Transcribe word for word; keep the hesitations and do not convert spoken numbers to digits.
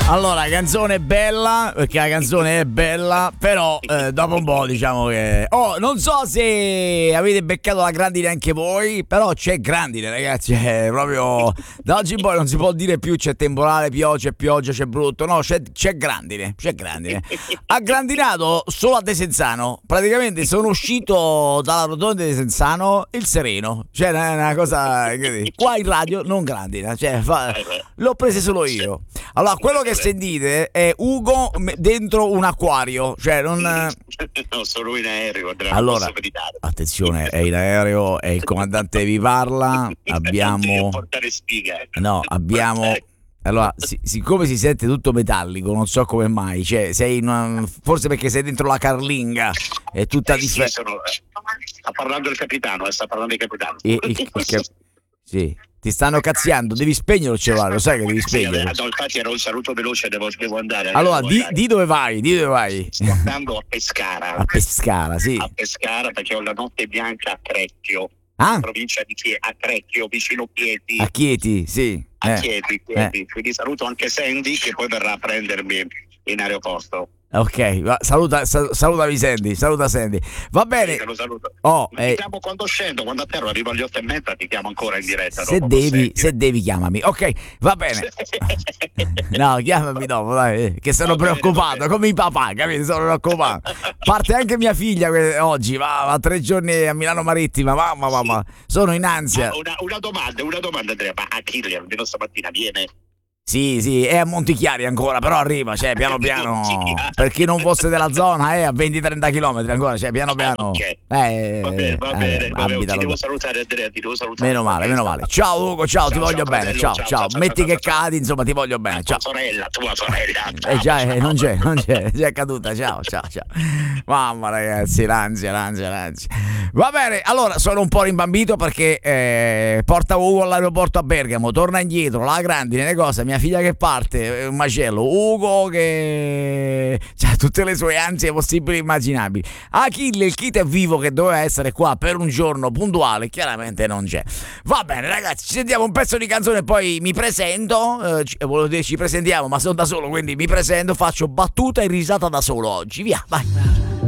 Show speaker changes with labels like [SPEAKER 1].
[SPEAKER 1] Allora, la canzone è bella, perché la canzone è bella, però eh, dopo un po' diciamo che... Oh, non so se avete beccato la grandine anche voi, però c'è grandine, ragazzi, è proprio... Da oggi in poi non si può dire più c'è temporale, pioggia, pioggia, c'è brutto, no, c'è, c'è grandine, c'è grandine. Ha grandinato solo a Desenzano, praticamente sono uscito dalla rotonda di Desenzano il sereno, cioè è una cosa... Qua in radio non grandina, cioè fa... l'ho presa solo io. Allora, quello che sentite è Ugo dentro un acquario, cioè non...
[SPEAKER 2] No, sono in aereo, Andrea,
[SPEAKER 1] allora,
[SPEAKER 2] non posso meditare.
[SPEAKER 1] Attenzione, è in aereo, è il comandante vi parla, abbiamo...
[SPEAKER 2] portare spiga.
[SPEAKER 1] No, abbiamo... Allora, si, siccome si sente tutto metallico, non so come mai, cioè sei in una, forse perché sei dentro la carlinga, è tutta
[SPEAKER 2] eh,
[SPEAKER 1] differente.
[SPEAKER 2] Sì, sono... sta parlando il capitano, eh, sta parlando il capitano.
[SPEAKER 1] E, il, il, il, sì. Ti stanno cazziando, devi spegnere il cellulare, lo sai che devi spegnere.
[SPEAKER 2] Sì, no, infatti era un saluto veloce, devo, devo andare.
[SPEAKER 1] Allora,
[SPEAKER 2] devo
[SPEAKER 1] di,
[SPEAKER 2] andare.
[SPEAKER 1] di dove vai? Di dove vai?
[SPEAKER 2] Sto andando a Pescara.
[SPEAKER 1] A Pescara, sì.
[SPEAKER 2] A Pescara perché ho la notte bianca a Crecchio,
[SPEAKER 1] ah?
[SPEAKER 2] in provincia di Chieti, a Crecchio, vicino Chieti.
[SPEAKER 1] A Chieti, sì.
[SPEAKER 2] A
[SPEAKER 1] eh.
[SPEAKER 2] Chieti, Chieti.
[SPEAKER 1] Eh.
[SPEAKER 2] Quindi saluto anche Sandy che poi verrà a prendermi in aeroporto.
[SPEAKER 1] Ok, saluta, saluta Sandy, saluta Sandy. Va bene.
[SPEAKER 2] Sì, te lo saluto.
[SPEAKER 1] Oh,
[SPEAKER 2] Ma
[SPEAKER 1] eh,
[SPEAKER 2] ti chiamo quando scendo, quando atterro, arrivo alle otto e mezza, ti chiamo ancora in diretta.
[SPEAKER 1] Se devi, se devi chiamami. Ok, va bene. No, chiamami dopo, dai, che sono va preoccupato, bene, come i papà, capito? Sono preoccupato. Parte anche mia figlia oggi, va, va tre giorni a Milano Marittima, mamma, mamma, sono in ansia.
[SPEAKER 2] Una, una domanda, una domanda Andrea, ma Achille almeno stamattina viene?
[SPEAKER 1] Sì, sì, è a Montichiari ancora, però arriva, cioè piano piano. Per chi non fosse della zona è a venti trenta chilometri ancora, cioè piano piano.
[SPEAKER 2] Okay.
[SPEAKER 1] Eh,
[SPEAKER 2] va bene, va
[SPEAKER 1] eh,
[SPEAKER 2] bene, va bene. Ti devo
[SPEAKER 1] lo...
[SPEAKER 2] salutare Andrea, ti devo salutare.
[SPEAKER 1] Meno male, meno male. Ciao Ugo, ciao, ciao ti voglio
[SPEAKER 2] ciao,
[SPEAKER 1] bene, ciao, ciao, ciao. ciao. Metti ciao, che ciao. Cadi, insomma, ti voglio bene, ciao.
[SPEAKER 2] Tua sorella, tua sorella. Ciao,
[SPEAKER 1] eh già,
[SPEAKER 2] ciao.
[SPEAKER 1] Eh, non c'è, non c'è, è caduta, ciao, ciao, ciao. Mamma ragazzi, l'ansia, l'ansia, l'ansia. Va bene, allora sono un po' rimbambito perché eh, porta Ugo all'aeroporto a Bergamo, torna indietro, la grandine, le cose, mia figlia che parte, un macello, Ugo che c'ha tutte le sue ansie possibili e immaginabili. Achille, il kit è vivo che doveva essere qua per un giorno puntuale, chiaramente non c'è. Va bene ragazzi, ci sentiamo un pezzo di canzone e poi mi presento, eh, ci, volevo dire ci presentiamo ma sono da solo, quindi mi presento, faccio battuta e risata da solo oggi, via, vai.